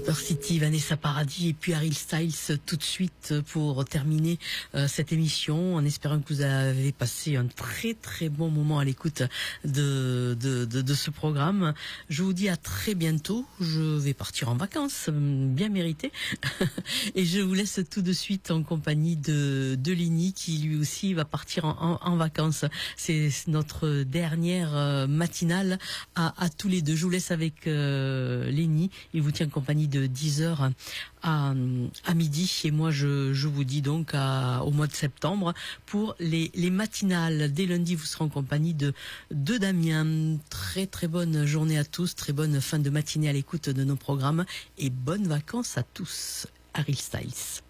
Border City, Vanessa Paradis et puis Harry Styles tout de suite pour terminer cette émission, en espérant que vous avez passé un très très bon moment à l'écoute de ce programme. Je vous dis à très bientôt. Je vais partir en vacances, bien mérité, et je vous laisse tout de suite en compagnie de Lénie qui lui aussi va partir en vacances. C'est notre dernière matinale à tous les deux. Je vous laisse avec Lénie. Il vous tient en compagnie de 10h à midi, et moi je vous dis donc au mois de septembre pour les matinales. Dès lundi vous serez en compagnie de Damien. Très très bonne journée à tous, très bonne fin de matinée à l'écoute de nos programmes et bonnes vacances à tous. Harry Styles.